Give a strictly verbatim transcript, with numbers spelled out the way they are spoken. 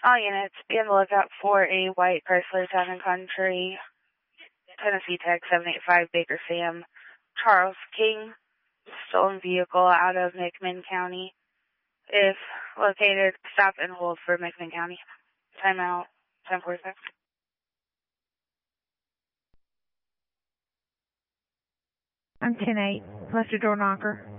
All units, be on the lookout for a white Chrysler Town and Country, Tennessee Tech seven eight five Baker Sam, Charles King, stolen vehicle out of McMinn County. If located, stop and hold for McMinn County. Timeout, ten forty-six. I'm ten eight, left a door knocker.